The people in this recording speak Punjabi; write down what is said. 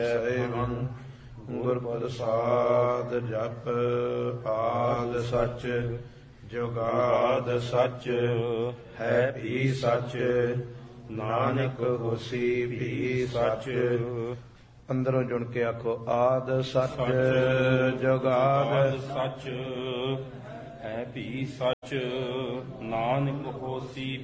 ਸੇਵੰ ਗੁਰ ਪ੍ਰਸਾਦ ਜਪ ਆਦ ਸਚ ਜੁਗਾਦ ਸਚ ਹੈ ਵੀ ਸਚ ਨਾਨਕ ਹੋਸੀ ਵੀ ਸਚ। ਅੰਦਰੋਂ ਜੁੜ ਕੇ ਆਖੋ ਆਦ ਸਚ ਜੁਗਾਦ ਸਚ ਹੈ ਵੀ ਸਚ ਨਾਨਕ ਹੋਸੀ